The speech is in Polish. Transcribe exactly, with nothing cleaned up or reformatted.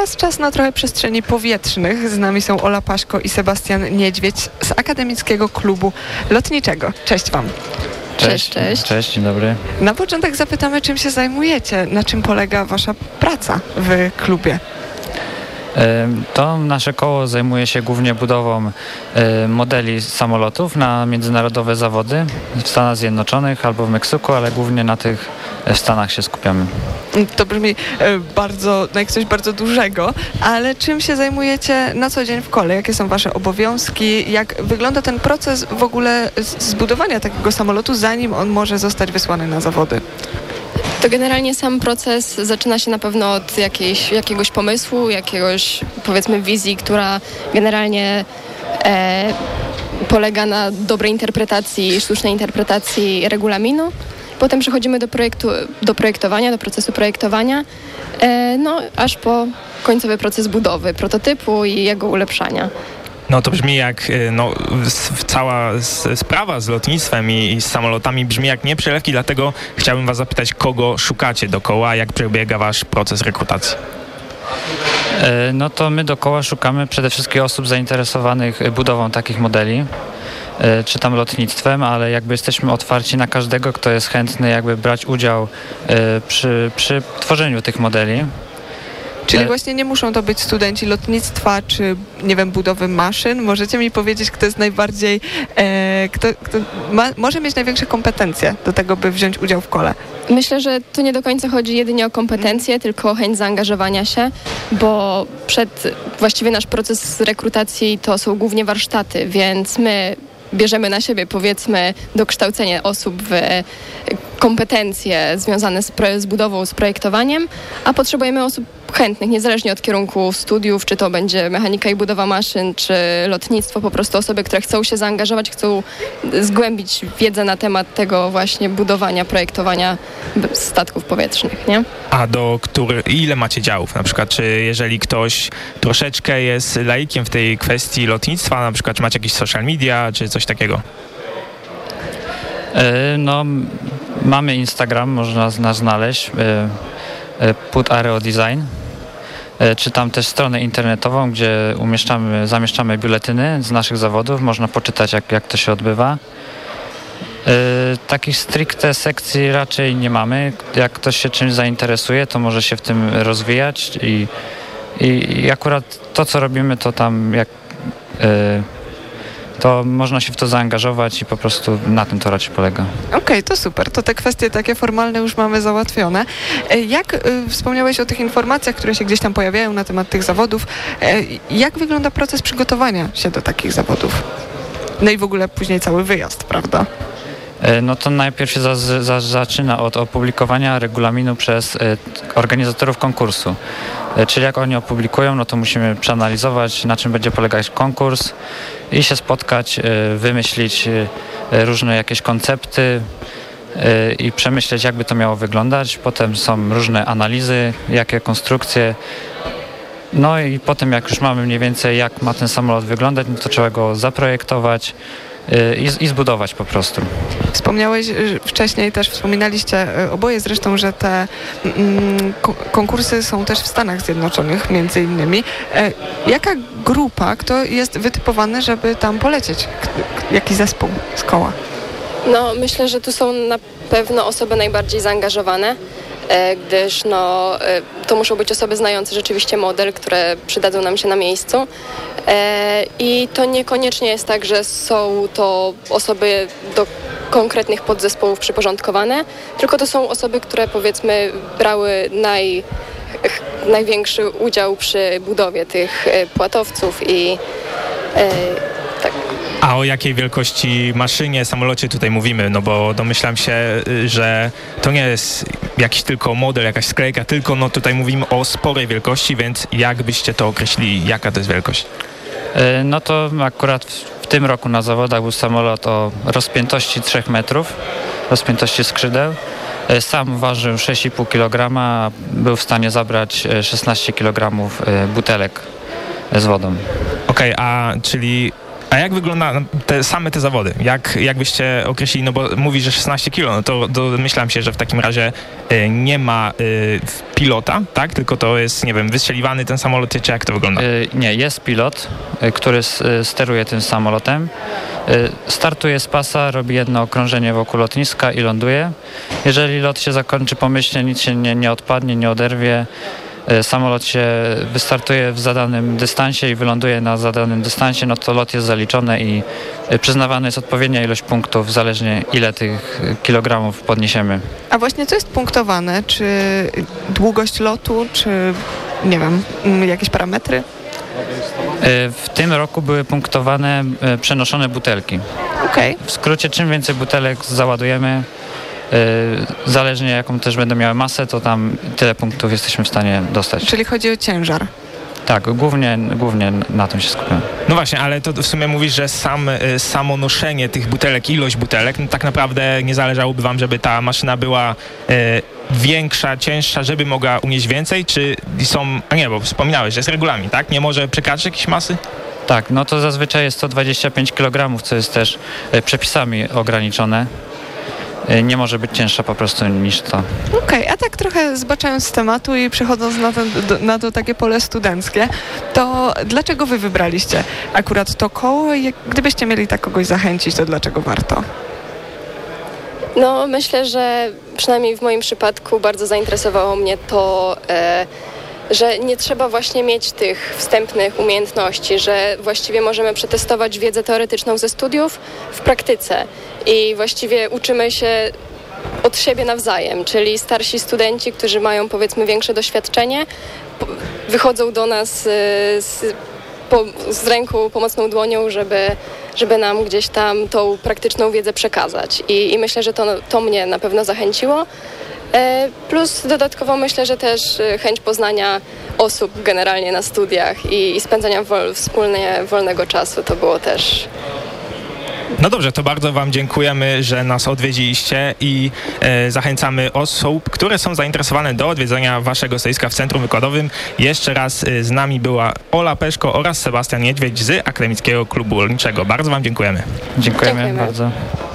teraz czas na trochę przestrzeni powietrznych. Z nami są Ola Paszko i Sebastian Niedźwiedź z Akademickiego Klubu Lotniczego. Cześć Wam. Cześć, cześć. Cześć, dzień dobry. Na początek zapytamy, czym się zajmujecie, na czym polega Wasza praca w klubie? To nasze koło zajmuje się głównie budową modeli samolotów na międzynarodowe zawody w Stanach Zjednoczonych albo w Meksyku, ale głównie na tych w Stanach się skupiamy. To brzmi bardzo, no jak coś bardzo dużego, ale czym się zajmujecie na co dzień w kole? Jakie są Wasze obowiązki? Jak wygląda ten proces w ogóle zbudowania takiego samolotu, zanim on może zostać wysłany na zawody? To generalnie sam proces zaczyna się na pewno od jakiejś, jakiegoś pomysłu, jakiegoś powiedzmy wizji, która generalnie e, polega na dobrej interpretacji, sztucznej interpretacji regulaminu. Potem przechodzimy do projektu, do projektowania, do procesu projektowania, e, no aż po końcowy proces budowy prototypu i jego ulepszania. No to brzmi jak, no, cała sprawa z lotnictwem i, i z samolotami brzmi jak nieprzelewki, dlatego chciałbym Was zapytać, kogo szukacie dookoła, jak przebiega Wasz proces rekrutacji? No to my dookoła szukamy przede wszystkim osób zainteresowanych budową takich modeli, czy tam lotnictwem, ale jakby jesteśmy otwarci na każdego, kto jest chętny jakby brać udział przy, przy tworzeniu tych modeli. Czyli właśnie nie muszą to być studenci lotnictwa, czy nie wiem, budowy maszyn. Możecie mi powiedzieć, kto jest najbardziej, e, kto, kto ma, może mieć największe kompetencje do tego, by wziąć udział w kole? Myślę, że tu nie do końca chodzi jedynie o kompetencje, mm. tylko o chęć zaangażowania się, bo przed właściwie nasz proces rekrutacji to są głównie warsztaty, więc my bierzemy na siebie, powiedzmy, dokształcenie osób w kompetencje związane z, z budową, z projektowaniem, a potrzebujemy osób chętnych, niezależnie od kierunku studiów, czy to będzie mechanika i budowa maszyn, czy lotnictwo, po prostu osoby, które chcą się zaangażować, chcą zgłębić wiedzę na temat tego właśnie budowania, projektowania statków powietrznych, nie? A do który, ile macie działów? Na przykład, czy jeżeli ktoś troszeczkę jest laikiem w tej kwestii lotnictwa, na przykład, czy macie jakieś social media, czy coś takiego? No, mamy Instagram, można nas znaleźć, Put Aero Design, czy tam też stronę internetową, gdzie umieszczamy, zamieszczamy biuletyny z naszych zawodów, można poczytać, jak, jak to się odbywa. Takich stricte sekcji raczej nie mamy. Jak ktoś się czymś zainteresuje, to może się w tym rozwijać i, i, i akurat to, co robimy, to tam jak... to można się w to zaangażować i po prostu na tym to raczej polega. Okej, okay, to super. To te kwestie takie formalne już mamy załatwione. Jak y, wspomniałeś o tych informacjach, które się gdzieś tam pojawiają na temat tych zawodów, y, jak wygląda proces przygotowania się do takich zawodów? No i w ogóle później cały wyjazd, prawda? No to najpierw się za, za, zaczyna od opublikowania regulaminu przez y, organizatorów konkursu. Y, czyli jak oni opublikują, no to musimy przeanalizować, na czym będzie polegać konkurs i się spotkać, y, wymyślić y, różne jakieś koncepty y, i przemyśleć, jakby to miało wyglądać. Potem są różne analizy, jakie konstrukcje. No i potem jak już mamy mniej więcej, jak ma ten samolot wyglądać, no to trzeba go zaprojektować I, i zbudować po prostu. Wspomniałeś wcześniej, też wspominaliście oboje zresztą, że te mm, konkursy są też w Stanach Zjednoczonych między innymi. E, jaka grupa, kto jest wytypowany, żeby tam polecieć? Jaki zespół z koła? No myślę, że tu są na pewno osoby najbardziej zaangażowane, gdyż no, to muszą być osoby znające rzeczywiście model, które przydadzą nam się na miejscu. I to niekoniecznie jest tak, że są to osoby do konkretnych podzespołów przyporządkowane, tylko to są osoby, które powiedzmy brały naj, największy udział przy budowie tych płatowców i tak. A o jakiej wielkości maszynie, samolocie tutaj mówimy? No bo domyślam się, że to nie jest jakiś tylko model, jakaś sklejka, tylko no tutaj mówimy o sporej wielkości, więc jak byście to określili, jaka to jest wielkość? No to akurat w tym roku na zawodach był samolot o rozpiętości trzech metrów, rozpiętości skrzydeł. Sam ważył sześć i pół kilograma, był w stanie zabrać szesnaście kilogramów butelek z wodą. Okej, okay, a czyli A jak wygląda te, same te zawody? Jak, jak byście określili, no bo mówisz, że szesnaście kilo, no to domyślam się, że w takim razie y, nie ma y, pilota, tak? Tylko to jest, nie wiem, wystrzeliwany ten samolot, czy jak to wygląda? Y, nie, jest pilot, y, który s, y, steruje tym samolotem. Y, startuje z pasa, robi jedno okrążenie wokół lotniska i ląduje. Jeżeli lot się zakończy pomyślnie, nic się nie, nie odpadnie, nie oderwie, samolot się wystartuje w zadanym dystansie i wyląduje na zadanym dystansie, no to lot jest zaliczony i przyznawana jest odpowiednia ilość punktów, zależnie ile tych kilogramów podniesiemy. A właśnie co jest punktowane? Czy długość lotu, czy nie wiem, jakieś parametry? W tym roku były punktowane przenoszone butelki. Okej. W skrócie, czym więcej butelek załadujemy, zależnie jaką też będą miały masę, to tam tyle punktów jesteśmy w stanie dostać. Czyli chodzi o ciężar. Tak, głównie, głównie na tym się skupiamy. No właśnie, ale to w sumie mówisz, że sam, samo noszenie tych butelek, ilość butelek, no tak naprawdę nie zależałoby wam, żeby ta maszyna była e, większa, cięższa, żeby mogła unieść więcej, czy są, a nie, bo wspominałeś, że jest regulamin, tak? Nie może przekraczać jakiejś masy? Tak, no to zazwyczaj jest sto dwadzieścia pięć kilogramów, co jest też przepisami ograniczone. Nie może być cięższa po prostu niż to. Okej, okay, a tak trochę zbaczając z tematu i przechodząc na, ten, do, na to takie pole studenckie, to dlaczego wy wybraliście akurat to koło i gdybyście mieli tak kogoś zachęcić, to dlaczego warto? No myślę, że przynajmniej w moim przypadku bardzo zainteresowało mnie to, e, że nie trzeba właśnie mieć tych wstępnych umiejętności, że właściwie możemy przetestować wiedzę teoretyczną ze studiów w praktyce i właściwie uczymy się od siebie nawzajem, czyli starsi studenci, którzy mają powiedzmy większe doświadczenie, wychodzą do nas z, po, z ręką, pomocną dłonią, żeby, żeby nam gdzieś tam tą praktyczną wiedzę przekazać i, i myślę, że to, to mnie na pewno zachęciło. Plus dodatkowo myślę, że też chęć poznania osób generalnie na studiach i, i spędzania wol, wspólnie wolnego czasu to było też. No dobrze, to bardzo wam dziękujemy, że nas odwiedziliście i e, zachęcamy osób, które są zainteresowane do odwiedzenia waszego stoiska w Centrum Wykładowym. Jeszcze raz e, z nami była Ola Peszko oraz Sebastian Niedźwiedź z Akademickiego Klubu Rolniczego. Bardzo wam dziękujemy. Dziękujemy, Dziękujemy. bardzo.